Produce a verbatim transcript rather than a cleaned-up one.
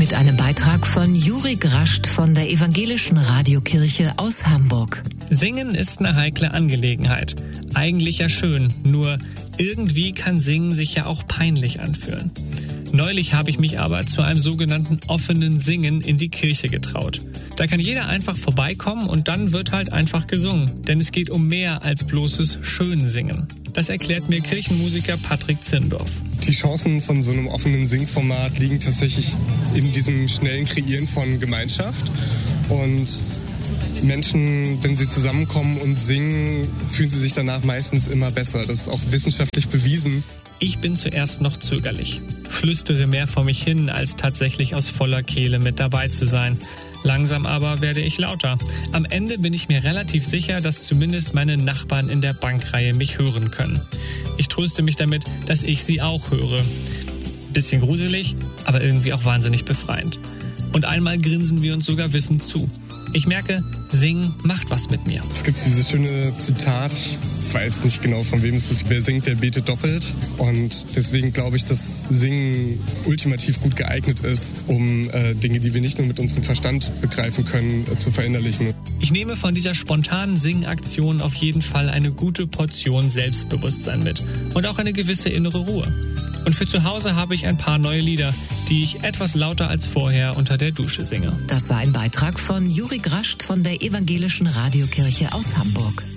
Mit einem Beitrag von Juri Grascht von der Evangelischen Radiokirche aus Hamburg. Singen ist eine heikle Angelegenheit. Eigentlich ja schön, nur irgendwie kann Singen sich ja auch peinlich anfühlen. Neulich habe ich mich aber zu einem sogenannten offenen Singen in die Kirche getraut. Da kann jeder einfach vorbeikommen und dann wird halt einfach gesungen. Denn es geht um mehr als bloßes Schönsingen. Das erklärt mir Kirchenmusiker Patrick Zindorf. Die Chancen von so einem offenen Singformat liegen tatsächlich in diesem schnellen Kreieren von Gemeinschaft. Und Menschen, wenn sie zusammenkommen und singen, fühlen sie sich danach meistens immer besser. Das ist auch wissenschaftlich bewiesen. Ich bin zuerst noch zögerlich, flüstere mehr vor mich hin, als tatsächlich aus voller Kehle mit dabei zu sein. Langsam aber werde ich lauter. Am Ende bin ich mir relativ sicher, dass zumindest meine Nachbarn in der Bankreihe mich hören können. Ich tröste mich damit, dass ich sie auch höre. Bisschen gruselig, aber irgendwie auch wahnsinnig befreiend. Und einmal grinsen wir uns sogar wissend zu. Ich merke, Singen macht was mit mir. Es gibt dieses schöne Zitat, ich weiß nicht genau von wem es ist, wer singt, der betet doppelt. Und deswegen glaube ich, dass Singen ultimativ gut geeignet ist, um äh, Dinge, die wir nicht nur mit unserem Verstand begreifen können, äh, zu verinnerlichen. Ich nehme von dieser spontanen Singaktion auf jeden Fall eine gute Portion Selbstbewusstsein mit und auch eine gewisse innere Ruhe. Und für zu Hause habe ich ein paar neue Lieder, die ich etwas lauter als vorher unter der Dusche singe. Das war ein Beitrag von Juri Grascht von der Evangelischen Radiokirche aus Hamburg.